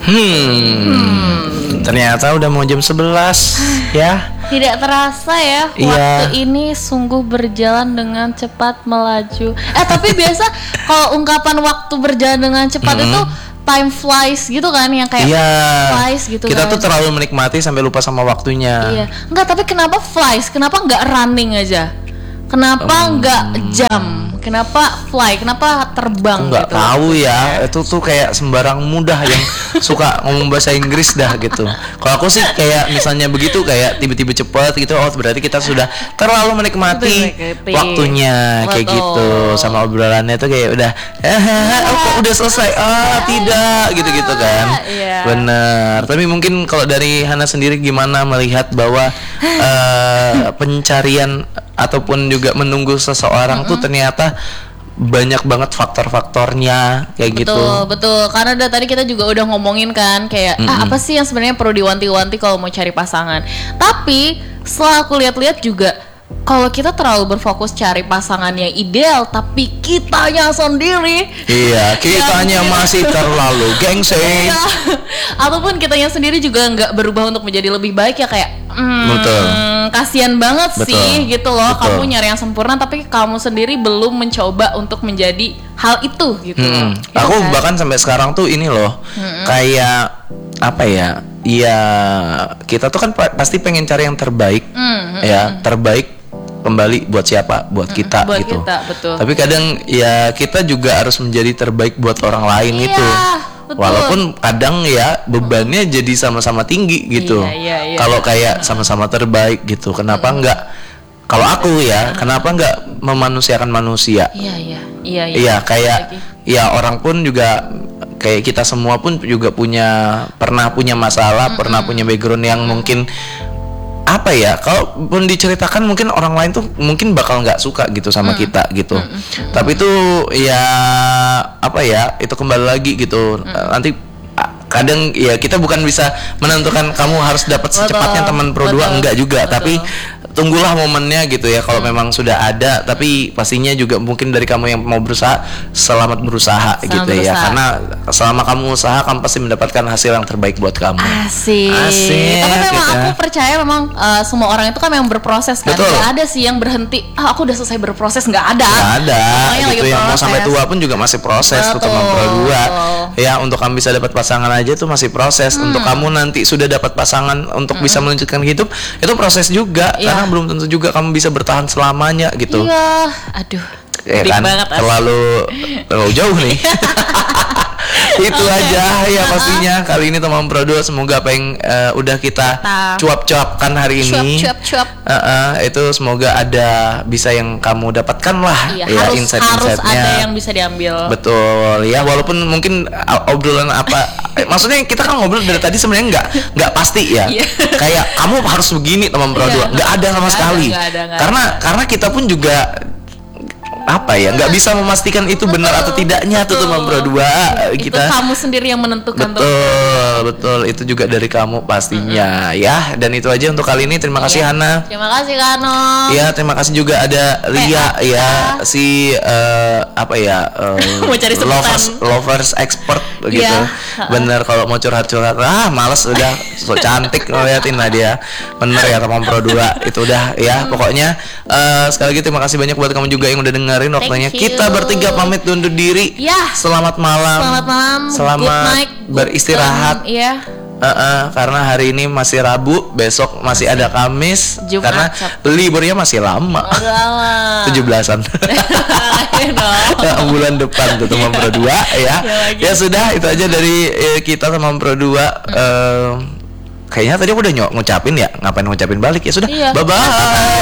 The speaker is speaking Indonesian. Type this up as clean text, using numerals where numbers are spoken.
Ternyata udah mau jam 11 ya. Tidak terasa ya, waktu ini sungguh berjalan dengan cepat melaju. Tapi biasa kalau ungkapan waktu berjalan dengan cepat itu time flies gitu kan, yang kayak flies gitu kita kan. tuh terlalu menikmati sampai lupa sama waktunya. Iya, enggak, tapi kenapa flies? Kenapa nggak running aja? Kenapa nggak jam? Kenapa fly? Kenapa terbang? Nggak gitu? tahu ya, itu tuh kayak sembarang mudah yang suka ngomong bahasa Inggris dah gitu. Kalau aku sih kayak misalnya begitu, kayak tiba-tiba cepat gitu, oh berarti kita sudah terlalu menikmati waktunya. Betul. Kayak gitu. Sama obrolannya tuh kayak udah udah selesai. Tidak gitu-gitu kan. Bener. Tapi mungkin kalau dari Hana sendiri gimana melihat bahwa pencarian ataupun juga menunggu seseorang tuh ternyata banyak banget faktor-faktornya kayak gitu. Betul. Karena dari tadi kita juga udah ngomongin kan kayak apa sih yang sebenarnya perlu diwanti-wanti kalau mau cari pasangan. Tapi setelah aku lihat-lihat juga, kalau kita terlalu berfokus cari pasangan yang ideal tapi kitanya sendiri, kitanya masih terlalu gengsi, ataupun kitanya sendiri juga nggak berubah untuk menjadi lebih baik, ya kayak kasian banget sih gitu loh. Kamu nyari yang sempurna tapi kamu sendiri belum mencoba untuk menjadi hal itu gitu loh. Aku bahkan sampai sekarang tuh ini loh, kayak apa ya? Iya, kita tuh kan pasti pengen cari yang terbaik, ya terbaik kembali buat siapa? Buat kita gitu. Betul. Tapi kadang ya kita juga harus menjadi terbaik buat orang lain itu. Betul. Walaupun kadang ya bebannya jadi sama-sama tinggi gitu. Kalau kayak sama-sama terbaik gitu, kenapa enggak? Kalau aku ya, kenapa enggak memanusiakan manusia? Iya, kayak ya orang pun juga kayak kita semua pun juga pernah punya masalah, pernah punya background yang mungkin apa ya, kalau pun diceritakan mungkin orang lain tuh mungkin bakal nggak suka gitu sama kita gitu. Tapi itu ya apa ya, itu kembali lagi gitu. Nanti kadang ya kita bukan bisa menentukan kamu harus dapat secepatnya teman pro 2, enggak juga. Tapi tunggulah momennya gitu ya, kalau memang sudah ada. Tapi pastinya juga mungkin dari kamu yang mau berusaha, selamat berusaha gitu ya, karena selama kamu usaha kamu pasti mendapatkan hasil yang terbaik buat kamu. Asik. Tapi memang aku percaya memang semua orang itu kan memang berproses kan. Gak ada sih yang berhenti, aku udah selesai berproses, gak ada gitu. Yang mau sampai tua pun juga masih proses tuh teman pro 2 ya. Untuk kamu bisa dapat pasangan aja tuh masih proses. Untuk kamu nanti sudah dapat pasangan untuk bisa melanjutkan hidup, itu proses juga. Karena belum tentu juga kamu bisa bertahan selamanya gitu. Kan banget, terlalu jauh nih. Itu aja ya pastinya kali ini teman pro 2. Semoga apa yang udah kita cuap-cuapkan hari ini itu semoga ada bisa yang kamu dapatkan lah. Harus ada yang bisa diambil. Betul ya, walaupun mungkin obrolan apa maksudnya kita kan ngobrol dari tadi sebenarnya nggak pasti ya. Kayak kamu harus begini teman pro 2, nggak ada sama sekali. Karena kita pun juga apa ya, nggak bisa memastikan itu benar atau tidaknya tuh teman pro 2 kita. Itu kamu sendiri yang menentukan. Betul, itu juga dari kamu pastinya ya. Dan itu aja untuk kali ini. Terima kasih Hana. Terima kasih Kano. Ya, terima kasih juga ada Lia ya, si apa ya, lovers expert begitu. Bener, kalau mau curhat-curhat males, udah so cantik ngeliatin lah dia. Bener ya teman pro 2 itu udah ya. Pokoknya sekali lagi terima kasih banyak buat kamu juga yang udah dengerin. Waktunya kita bertiga pamit undur diri. Selamat malam. Selamat beristirahat. Karena hari ini masih Rabu, besok masih ada Kamis, Jumat, karena liburnya masih lama. 17-an. Bulan depan tuh teman pro 2 ya. Ya sudah, itu aja dari kita teman pro 2. Kayaknya tadi aku udah ngucapin ya, ngapain ngucapin balik ya sudah. Bye bye.